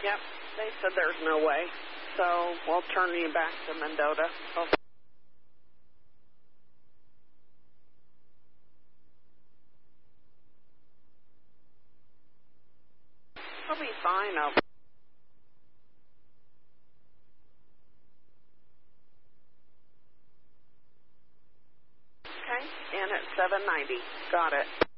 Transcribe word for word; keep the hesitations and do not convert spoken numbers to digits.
Yep, they said there's no way. So we'll turn you back to Mendota. Oh. He'll be fine over. Okay, in at seven ninety. Got it.